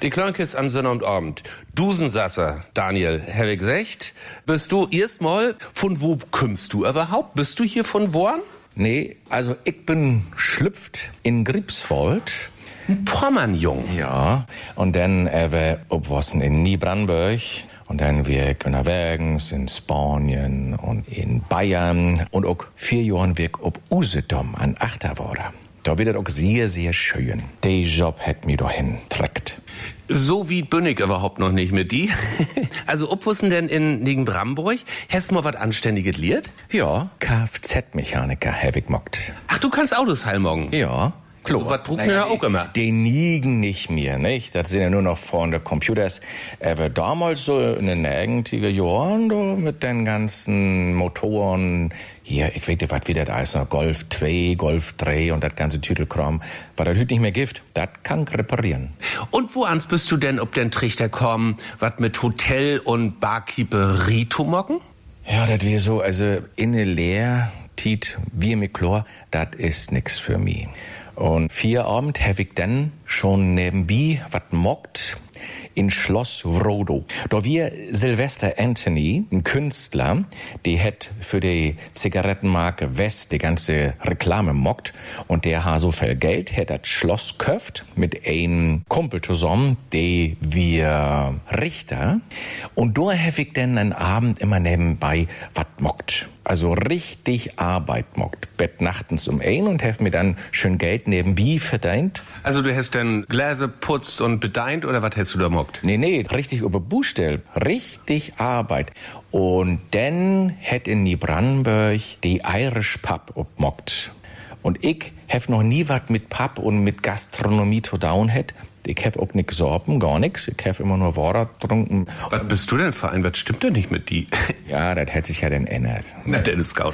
Die Klönkes an Sonnabend. Dusensasser, Daniel, Herr ich gesagt, bist du erstmal, von wo kommst du überhaupt? Bist du hier von Worn? Nee, also ich bin schlüpft in Greifswald. Ein Pommernjung. Ja, und dann obwossen in Niebrandenburg. Und dann wir ich unterwegs in Spanien und in Bayern. Und auch 4 Jahren wir ob Usedom an Achterwader. Da wird das auch sehr, sehr schön. Der Job hat mich dahin trägt. So wie bin ich überhaupt noch nicht mit die. Also, ob wussen denn in Nigen-Bramburg? Hast du mal was Anständiges lehrt? Ja, Kfz-Mechaniker hab ich mockt. Ach, du kannst Autos heilmorgen? Ja. Klar. So was braucht man ja auch immer. Die Nigen nicht mehr, nicht? Das sind ja nur noch vorne Computers. Aber damals so in den 90er Jahren, da mit den ganzen Motoren, hier, ich weiß nicht, was wieder da ist, noch Golf 2, Golf 3 und das ganze Tütelkram, was das heute nicht mehr gibt, das kann ich reparieren. Und wo ans bist du denn, ob den Trichter kommen, was mit Hotel und Barkeeperie zu mocken? Ja, das wäre so, also in der Lehrtit, wie mit Chlor, das ist nix für mich. Und 4 Abend hab ich dann schon nebenbei wat mockt in Schloss Wrodo. Da wir Sylvester Anthony, ein Künstler, der hat für die Zigarettenmarke West die ganze Reklame mockt und der ha so viel Geld, hat das Schloss köft mit einem Kumpel zusammen, der wir Richter. Und da hab ich dann einen Abend immer nebenbei wat mockt. Also richtig Arbeit mockt. Bett nachtens um 1 und hab mir dann schön Geld nebenbei verdient. Also du hast dann Gläser putzt und bedeint oder was hast du da mockt? Nee, richtig über Buchstell. Richtig Arbeit. Und dann hätt in Niebrandenburg die Irish Pub obmockt. Und ich hab noch nie wat mit Pub und mit Gastronomie zu tun hätt. Ich hab auch nix gesorben, gar nix. Ich hab immer nur Wasser getrunken. Was bist du denn für ein? Was stimmt denn nicht mit die? Ja, das hätte sich ja dann ändert. Na, der ist Scout.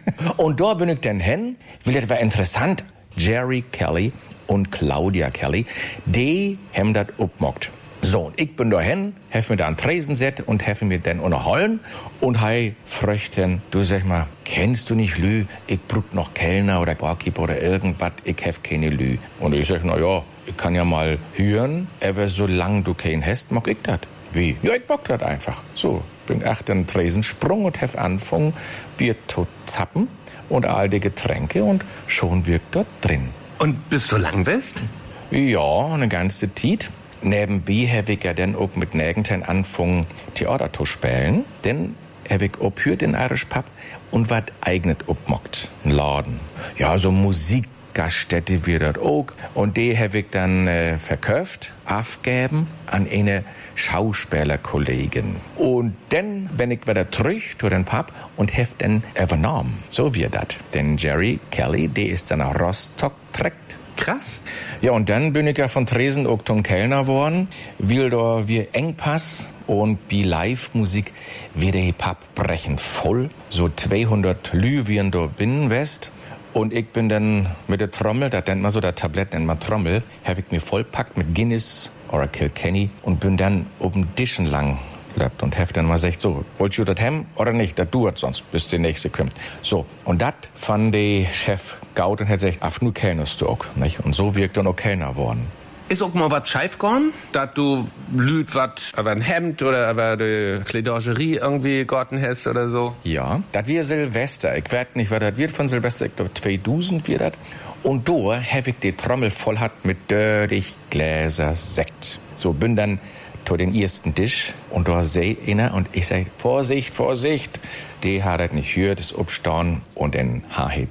Und da bin ich dann hin, weil das war interessant. Jerry Kelly und Claudia Kelly, die haben das obmockt. So, und ich bin da hin, hab mir da einen Tresen set und hab mir dann unterhalten und hei fröchten, du sag mal, kennst du nicht Lü? Ich brauch noch Kellner oder Barkeeper oder irgendwas, ich hab keine Lü. Und ich sag, na ja, ich kann ja mal hören, aber solange du keinen hast, mag ich das. Wie? Ja, ich mag das einfach. So, bin ich den Tresen sprung und hab angefangen, Bier zu zappen und all die Getränke und schon wirkt dort drin. Und bist du lang bist? Ja, eine ganze Zeit. Nebenbei habe ich ja dann auch mit Nägenten angefangen, Theater zu spielen. Dann habe ich abgehört in Irish Pub und was eignet obmockt. Ein Laden. Ja, so Musikgaststätte wird das auch. Und die habe ich dann verkauft, abgegeben an eine Schauspielerkollegin. Und dann bin ich wieder zurück zu den Pub und habe dann übernommen. So wird das. Denn Jerry Kelly, der ist dann nach Rostock direkt. Krass. Ja, und dann bin ich ja von Tresen auch zum Kellner worden, weil da wir Engpass und bei Live-Musik wird der Pub brechen voll. So 200 Lü wie da binnen West. Und ich bin dann mit der Trommel, das nennt man so, das Tablett nennt man Trommel, habe ich mir vollpackt mit Guinness oder Kilkenny und bin dann oben Dischen lang löbt und hab dann mal gesagt, so, wollt ihr das haben oder nicht? Das dauert sonst, bis der nächste kommt. So, und das fand der Chef gaut und hat gesagt, ach, nu kellnerst du auch, nicht? Und so wirkt dann auch Kellner worden. Ist auch mal was scheif gorn, dass du lüt wat aber ein Hemd oder aber die Kledagerie irgendwie gorten hast oder so? Ja, das wir Silvester. Ich weiß nicht, was das wird von Silvester. Ich glaube, 2000 wird das. Und da hab ich die Trommel voll hat mit dirtig Gläser Sekt. So, bin dann zu den ersten Tisch und da seht einer und ich sag, Vorsicht, Vorsicht. Die hat das nicht gehört, das Obstauen und dann habe ich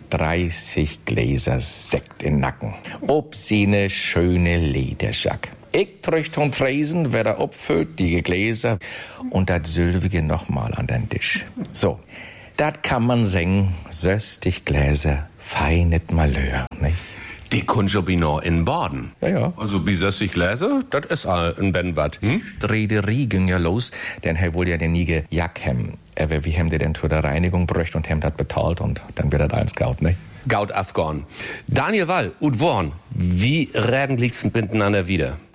30 Gläser Sekt in den Nacken. Ob sie ne schöne Lederschack. Ich trücht von Tresen, wer da abfüllt, die Gläser und das Sylvige nochmal an den Tisch. So, das kann man singen, söstig Gläser, feinet Malheur, nicht? Die Kunjobino in Baden. Ja. Also, wie soll ich lesen? Das ist ein Benbad. Rederie ging ja los, denn er wohl ja den Nige Jack hem. Aber wie haben die denn zu der Reinigung bräucht und haben das bezahlt und dann wird das alles gaut, ne? Gaut Afghan. Daniel Wall, Udworn, wie reden liegsten miteinander wieder?